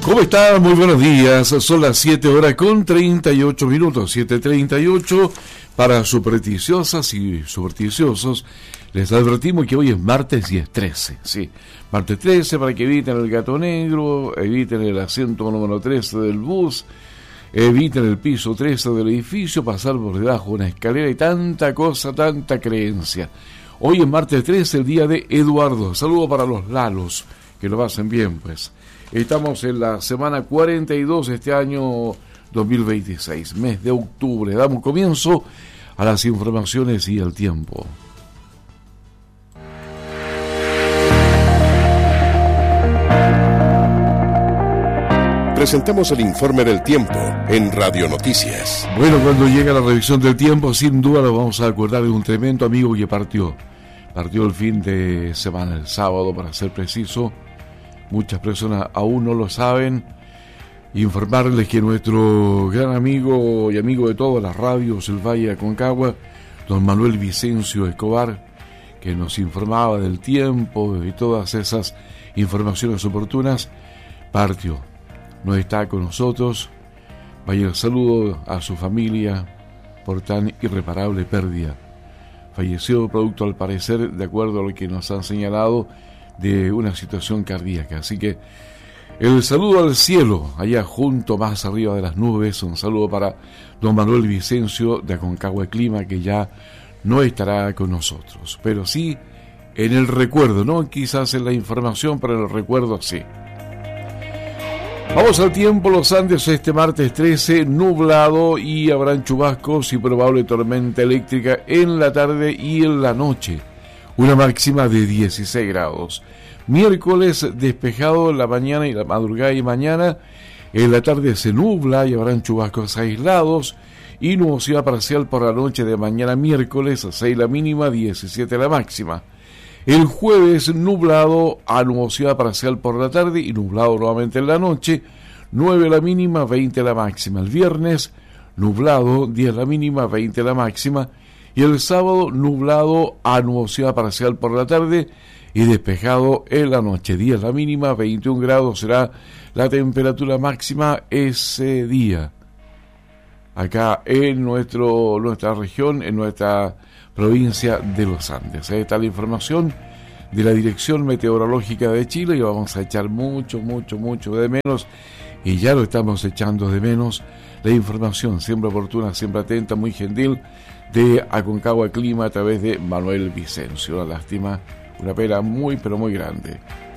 ¿Cómo están? Muy buenos días. Son las 7:38, 7:38. Para supersticiosas y supersticiosos, les advertimos que hoy es martes y es 13. Sí, martes 13, para que eviten el gato negro, eviten el asiento número 13 del bus, eviten el piso 13 del edificio, pasar por debajo de una escalera y tanta cosa, tanta creencia. Hoy es martes 13, el día de Eduardo. Saludo para los Lalos, que lo pasen bien, pues. Estamos en la semana 42 de este año 2026, mes de octubre. Damos comienzo a las informaciones y el tiempo. Presentamos el informe del tiempo en Radio Noticias. Bueno, cuando llega la revisión del tiempo, sin duda nos vamos a acordar de un tremendo amigo que partió. Partió el fin de semana, el sábado, para ser preciso. Muchas personas aún no lo saben. Informarles que nuestro gran amigo y amigo de todas las radios del Valle de Aconcagua, don Manuel Vicencio Escobar, que nos informaba del tiempo y todas esas informaciones oportunas, partió. No está con nosotros. Vaya el saludo a su familia por tan irreparable pérdida. Falleció producto, al parecer, de acuerdo a lo que nos han señalado, de una situación cardíaca. Así que el saludo al cielo, allá junto, más arriba de las nubes. Un saludo para don Manuel Vicencio de Aconcagua Clima, que ya no estará con nosotros, pero sí en el recuerdo, no quizás en la información, pero en el recuerdo sí. Vamos al tiempo. Los Andes este martes 13, nublado, y habrán chubascos y probable tormenta eléctrica en la tarde y en la noche. Una máxima de 16 grados. Miércoles despejado en la mañana y la madrugada y mañana. En la tarde se nubla y habrán chubascos aislados y nubosidad parcial por la noche de mañana miércoles, 6 la mínima, 17 la máxima. El jueves nublado a nubosidad parcial por la tarde y nublado nuevamente en la noche, 9 la mínima, 20 la máxima. El viernes nublado, 10 la mínima, 20 la máxima. Y el sábado nublado a nubosidad parcial por la tarde y despejado en la noche, 10 la mínima, 21 grados será la temperatura máxima ese día. Acá en nuestra región, en nuestra provincia de los Andes. Ahí está la información de la Dirección Meteorológica de Chile, y vamos a echar mucho de menos, y ya lo estamos echando de menos, la información siempre oportuna, siempre atenta, muy gentil, de Aconcagua Clima a través de Manuel Vicencio. Una lástima, una pena muy pero muy grande.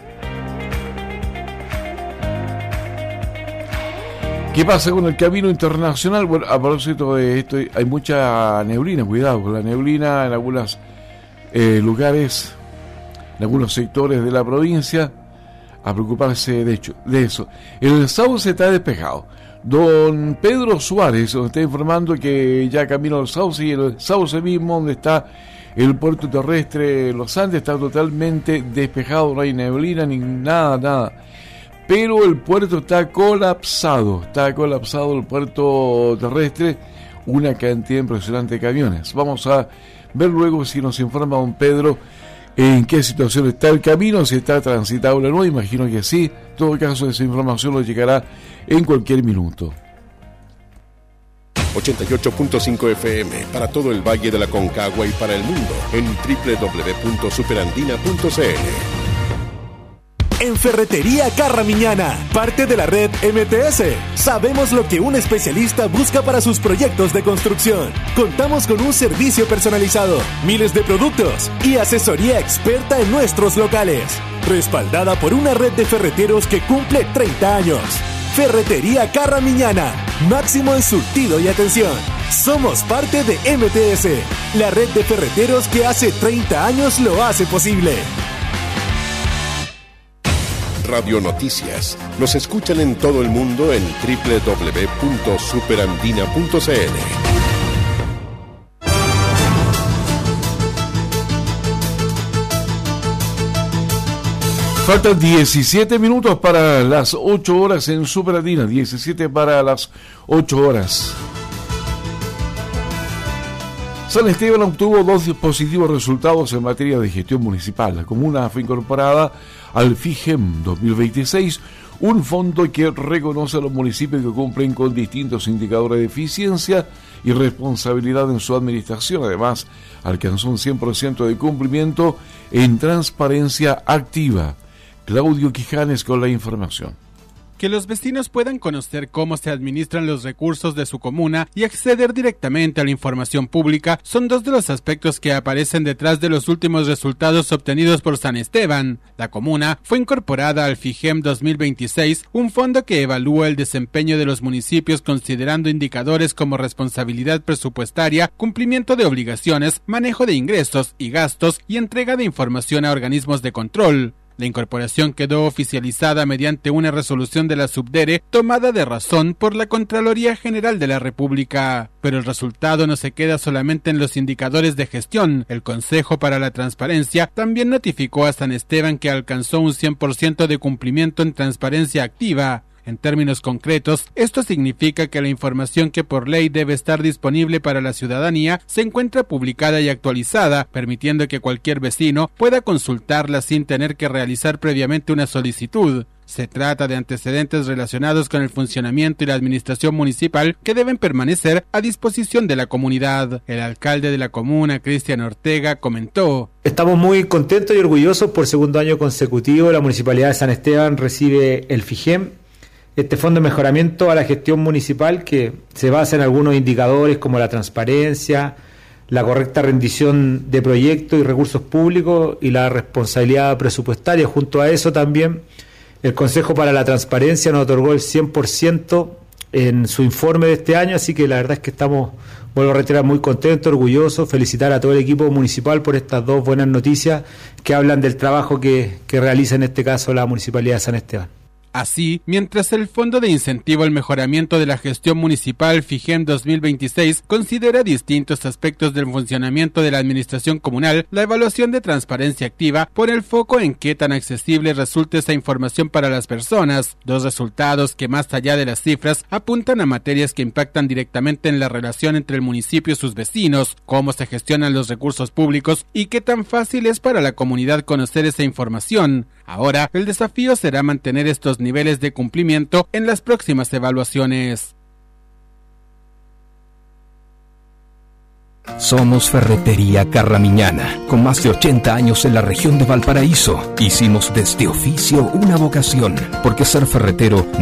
¿Qué pasa con el camino internacional? Bueno, a propósito de esto, hay mucha neblina, cuidado con la neblina en algunos lugares, en algunos sectores de la provincia, a preocuparse de eso. El Sauce está despejado. Don Pedro Suárez nos está informando que ya camino al Sauce, y el Sauce mismo, donde está el puerto terrestre Los Andes, está totalmente despejado, no hay neblina ni nada. Pero el puerto está colapsado el puerto terrestre, una cantidad impresionante de camiones. Vamos a ver luego si nos informa don Pedro en qué situación está el camino, si está transitable o no. Imagino que sí. En todo caso, esa información nos llegará en cualquier minuto. 88.5 FM para todo el Valle de la Aconcagua y para el mundo en www.superandina.cl. En Ferretería Carramiñana, parte de la red MTS, sabemos lo que un especialista busca para sus proyectos de construcción. Contamos con un servicio personalizado, miles de productos y asesoría experta en nuestros locales, respaldada por una red de ferreteros que cumple 30 años. Ferretería Carramiñana, máximo en surtido y atención. Somos parte de MTS, la red de ferreteros que hace 30 años lo hace posible. Radio Noticias. Nos escuchan en todo el mundo en www.superandina.cl. Faltan 17 minutos para las 8 horas en Superandina, 17 para las 8 horas. San Esteban obtuvo 2 positivos resultados en materia de gestión municipal. La comuna fue incorporada al FIGEM 2026, un fondo que reconoce a los municipios que cumplen con distintos indicadores de eficiencia y responsabilidad en su administración. Además, alcanzó un 100% de cumplimiento en transparencia activa. Claudio Quijanes con la información. Que los vecinos puedan conocer cómo se administran los recursos de su comuna y acceder directamente a la información pública son dos de los aspectos que aparecen detrás de los últimos resultados obtenidos por San Esteban. La comuna fue incorporada al FIGEM 2026, un fondo que evalúa el desempeño de los municipios considerando indicadores como responsabilidad presupuestaria, cumplimiento de obligaciones, manejo de ingresos y gastos y entrega de información a organismos de control. La incorporación quedó oficializada mediante una resolución de la Subdere tomada de razón por la Contraloría General de la República. Pero el resultado no se queda solamente en los indicadores de gestión. El Consejo para la Transparencia también notificó a San Esteban que alcanzó un 100% de cumplimiento en transparencia activa. En términos concretos, esto significa que la información que por ley debe estar disponible para la ciudadanía se encuentra publicada y actualizada, permitiendo que cualquier vecino pueda consultarla sin tener que realizar previamente una solicitud. Se trata de antecedentes relacionados con el funcionamiento y la administración municipal que deben permanecer a disposición de la comunidad. El alcalde de la comuna, Cristian Ortega, comentó: Estamos muy contentos y orgullosos. Por segundo año consecutivo, la Municipalidad de San Esteban recibe el FIGEM, este fondo de mejoramiento a la gestión municipal que se basa en algunos indicadores como la transparencia, la correcta rendición de proyectos y recursos públicos y la responsabilidad presupuestaria. Junto a eso también el Consejo para la Transparencia nos otorgó el 100% en su informe de este año, así que la verdad es que estamos, vuelvo a reiterar, muy contentos, orgullosos, felicitar a todo el equipo municipal por estas dos buenas noticias que hablan del trabajo que realiza en este caso la Municipalidad de San Esteban. Así, mientras el Fondo de Incentivo al Mejoramiento de la Gestión Municipal FIGEM 2026 considera distintos aspectos del funcionamiento de la administración comunal, la evaluación de transparencia activa pone el foco en qué tan accesible resulta esa información para las personas, dos resultados que más allá de las cifras apuntan a materias que impactan directamente en la relación entre el municipio y sus vecinos, cómo se gestionan los recursos públicos y qué tan fácil es para la comunidad conocer esa información. Ahora, el desafío será mantener estos niveles de cumplimiento en las próximas evaluaciones. Somos Ferretería Carramiñana, con más de 80 años en la región de Valparaíso. Hicimos de este oficio una vocación, porque ser ferretero